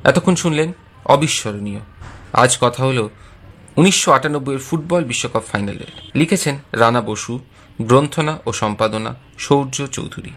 এতক্ষণ শুনলেন অবিস্মরণীয়। আজ কথা হলো 1998 ফুটবল বিশ্বকাপ ফাইনালের। লিখেছেন রানা বসু, গ্রন্থনা ও সম্পাদনা সৌর্য চৌধুরী।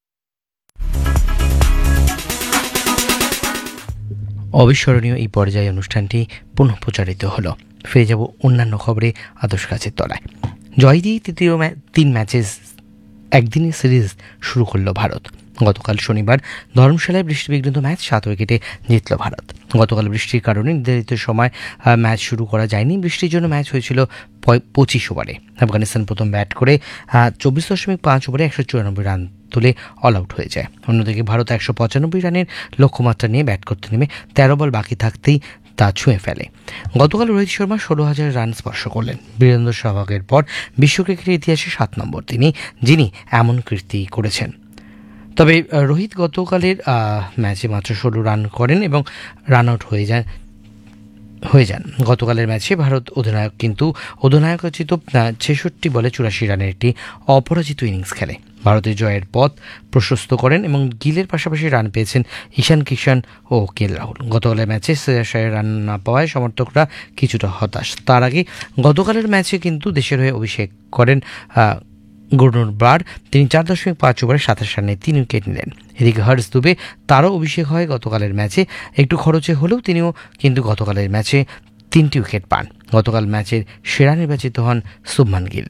অবিস্মরণীয় এই পর্যায়ে অনুষ্ঠানটি পুনঃ প্রচারিত হলো। ফিরে যাব অন্যান্য খবরে আদর্শ গাছের তলায়। জয় দিয়ে তৃতীয় 3 ম্যাচের একদিনের সিরিজ শুরু করল ভারত। গতকাল শনিবার ধর্মশালায় বৃষ্টিবিঘ্নিত ম্যাচ 7 উইকেটে জিতল ভারত। গতকাল বৃষ্টির কারণে নির্ধারিত সময় ম্যাচ শুরু করা যায়নি। বৃষ্টির জন্য ম্যাচ হয়েছিল 25 ওভারে। আফগানিস্তান প্রথম ব্যাট করে 24.5 ওভারে 194 রান তুলে অল আউট হয়ে যায়। অন্যদিকে ভারত 195 রানের লক্ষ্যমাত্রা নিয়ে ব্যাট করতে নেমে 13 বল বাকি থাকতেই তা ছুঁয়ে ফেলে। গতকাল রোহিত শর্মা 16,000 রান স্পর্শ করলেন। বীরেন্দ্র সেহবাগের পর বিশ্ব ক্রিকেটের ইতিহাসে 7 নম্বর যিনি এমন কীর্তি করেছেন। তবে রোহিত গতকালের ম্যাচে মাত্র 16 রান করেন এবং রান আউট হয়ে যান। গতকালের ম্যাচে ভারত অধিনায়কোচিত 66 বলে 84 রানের একটি অপরাজিত ইনিংস খেলে। ভারতের জয়ের পথ প্রশস্ত করেন এবং গিলের পাশাপাশি রান পেয়েছেন ঈশান কিষান ও কেএল রাহুল। গতকালের ম্যাচে শ্রেয়াস আয়ার রান না পাওয়ায় সমর্থকরা কিছুটা হতাশ। তার আগে গতকালের ম্যাচে কিন্তু দেশের হয়ে অভিষেক করেন গুরনুর ব্রাড। তিনি 4.5 ওভারে 27 রানে 3 উইকেট নিলেন। এদিকে হর্ষ দুবে, তারও অভিষেক হয় গতকালের ম্যাচে। একটু খরচে হলেও তিনিও কিন্তু গতকালের ম্যাচে 3টি উইকেট পান। গতকাল ম্যাচের সেরা নির্বাচিত হন শুভমান গিল।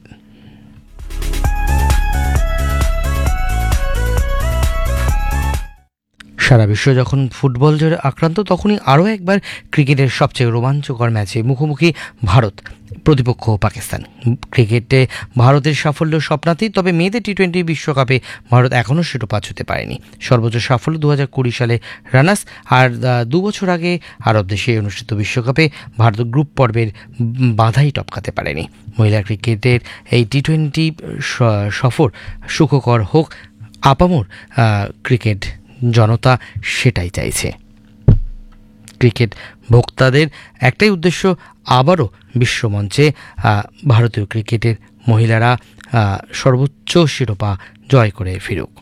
সারা বিশ্ব যখন ফুটবল জ্বরে আক্রান্ত, তখনই আরও একবার ক্রিকেটের সবচেয়ে রোমাঞ্চকর ম্যাচে মুখোমুখি ভারত, প্রতিপক্ষ পাকিস্তান। ক্রিকেটে ভারতের সাফল্য স্বপ্নাতীত, তবে মেয়েদের টি-20 বিশ্বকাপে ভারত এখনও শিরোপা ছুঁতে পারেনি। সর্বোচ্চ সাফল্য 2020 সালে রানার্স, আর 2 বছর আগে আরব দেশে অনুষ্ঠিত বিশ্বকাপে ভারত গ্রুপ পর্বের বাধাই টপকাতে পারেনি। মহিলা ক্রিকেটের এই টি-20 সফর সুখকর হোক, আপামর ক্রিকেট জনতা সেটাই চাইছে। ক্রিকেট ভোক্তাদের একটাই উদ্দেশ্য, আবারও বিশ্বমঞ্চে ভারতীয় ক্রিকেটের মহিলারা সর্বোচ্চ শিরোপা জয় করে ফিরুক।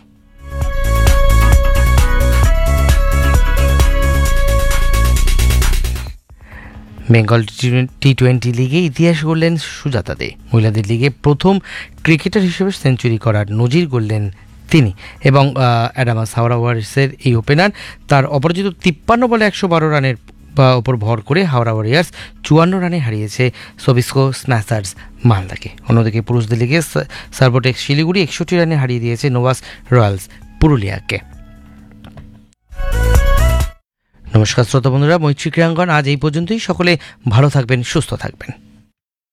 বেঙ্গল টি-20 লিগে ইতিহাস গড়লেন সুজাতা দে। মহিলাদের লিগে প্রথম ক্রিকেটার হিসেবে সেঞ্চুরি করার নজির গড়লেন তিনি। এবং অ্যাডামাস হাওড়া ওয়ারিয়ার্সের এই ওপেনার তার অপরাজিত 53 বলে 112 রানের ওপর ভর করে হাওড়া ওয়ারিয়ার্স 54 রানে হারিয়েছে সবিস্কো স্ম্যাশার্স মালদাকে। অন্যদিকে পুরুষদের লিগে সার্ভোটেক্স শিলিগুড়ি 61 রানে হারিয়ে দিয়েছে নোভাস রয়্যালস পুরুলিয়াকে। নমস্কার শ্রোতা বন্ধুরা, মৈত্রী ক্রীড়াঙ্গন আজ এই পর্যন্তই। সকলে ভালো থাকবেন, সুস্থ থাকবেন।